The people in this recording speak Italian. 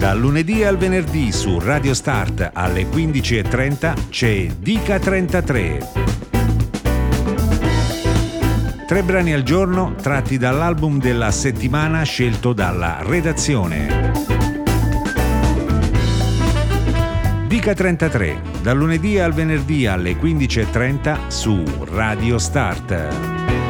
Dal lunedì al venerdì su Radio Start alle 15:30 c'è Dica 33. 3 brani al giorno tratti dall'album della settimana scelto dalla redazione. Dica 33, dal lunedì al venerdì alle 15:30 su Radio Start.